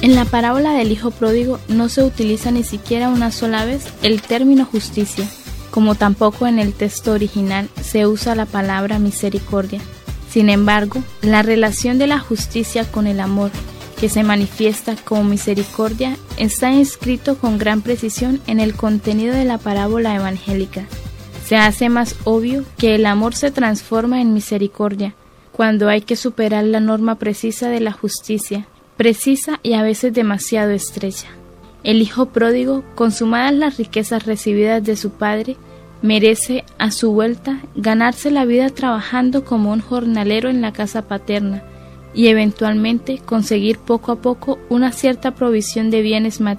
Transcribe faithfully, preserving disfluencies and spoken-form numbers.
En la parábola del hijo pródigo no se utiliza ni siquiera una sola vez el término justicia, como tampoco en el texto original se usa la palabra misericordia. Sin embargo, la relación de la justicia con el amor, que se manifiesta como misericordia, está inscrito con gran precisión en el contenido de la parábola evangélica. Se hace más obvio que el amor se transforma en misericordia cuando hay que superar la norma precisa de la justicia, precisa y a veces demasiado estrecha. El hijo pródigo, consumadas las riquezas recibidas de su padre, merece, a su vuelta, ganarse la vida trabajando como un jornalero en la casa paterna y eventualmente conseguir poco a poco una cierta provisión de bienes materiales